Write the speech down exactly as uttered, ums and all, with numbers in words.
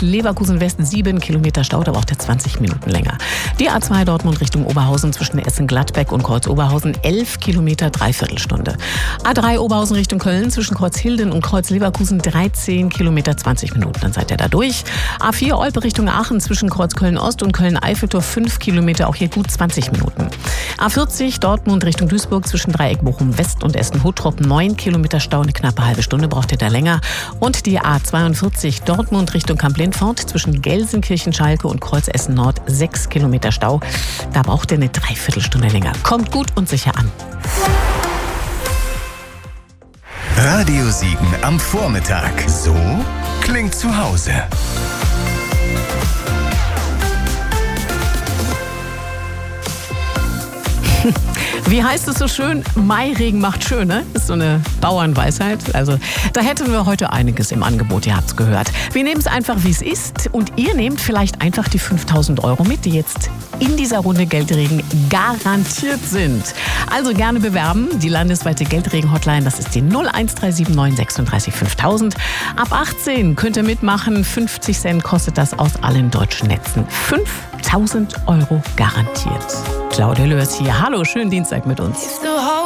Leverkusen West sieben Kilometer Stau, da braucht er zwanzig Minuten länger. Die A zwei Dortmund Richtung Oberhausen zwischen Essen-Gladbeck und Kreuz-Oberhausen elf Kilometer, Dreiviertelstunde. A drei Oberhausen Richtung Köln zwischen Kreuz-Hilden und Kreuz-Leverkusen dreizehn Kilometer, zwanzig Minuten, dann seid ihr da durch. A vier Olpe Richtung Aachen zwischen Kreuz-Köln-Ost und Köln-Eiffeltor fünf Kilometer, auch hier gut zwanzig Minuten. A vierzig Dortmund Richtung Duisburg zwischen Dreieck Bochum-West und Essen-Huttrop neun Kilometer Stau, eine knappe halbe Stunde braucht ihr da länger. Und die A zweiundvierzig Dortmund Richtung Kamp-Lindfort zwischen Gelsenkirchen-Schalke und Kreuz-Essen-Nord sechs Kilometer Stau. Da braucht ihr eine Dreiviertelstunde länger. Kommt gut und sicher an. Radio Siegen am Vormittag. So klingt zu Hause. Wie heißt es so schön? Mairegen macht schön, ne? Das ist so eine Bauernweisheit. Also da hätten wir heute einiges im Angebot, ihr habt's gehört. Wir nehmen es einfach, wie es ist. Und ihr nehmt vielleicht einfach die fünftausend Euro mit, die jetzt in dieser Runde Geldregen garantiert sind. Also gerne bewerben. Die landesweite Geldregen-Hotline, das ist die null eins drei sieben neun sechsunddreißig fünftausend. Ab achtzehn könnt ihr mitmachen. fünfzig Cent kostet das aus allen deutschen Netzen. fünftausend Euro garantiert. Claudia Lörs hier. Hallo, schönen Dienstag mit uns.